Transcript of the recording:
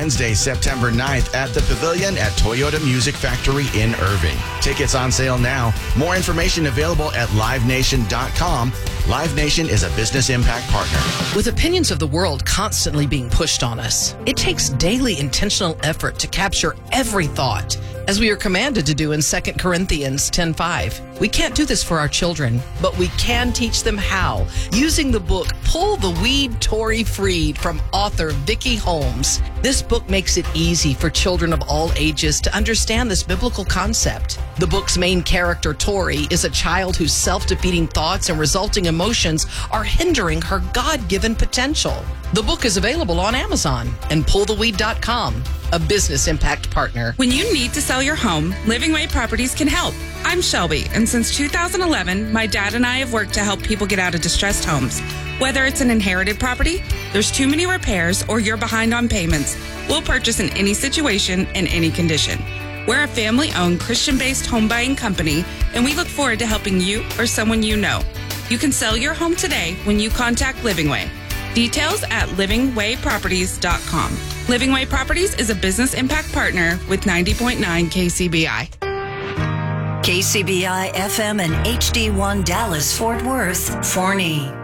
Wednesday, September 9th at the Pavilion at Toyota Music Factory in Irving. Tickets on sale now. More information available at livenation.com. Live Nation is a business impact partner. With opinions of the world constantly being pushed on us, it takes daily intentional effort to capture every thought, as we are commanded to do in 2 Corinthians 10:5. We can't do this for our children, but we can teach them how, using the book Pull the Weed, Tori Freed from author Vicky Holmes. This book makes it easy for children of all ages to understand this biblical concept. The book's main character, Tori, is a child whose self-defeating thoughts and resulting emotions are hindering her God-given potential. The book is available on Amazon and pulltheweed.com, a business impact partner. When you need to sell your home, Living Way Properties can help. I'm Shelby, and since 2011, my dad and I have worked to help people get out of distressed homes. Whether it's an inherited property, there's too many repairs, or you're behind on payments, we'll purchase in any situation and any condition. We're a family-owned, Christian-based home buying company, and we look forward to helping you or someone you know. You can sell your home today when you contact Living Way. Details at livingwayproperties.com. Living Way Properties is a business impact partner with 90.9 KCBI. KCBI FM and HD1 Dallas Fort Worth, Forney.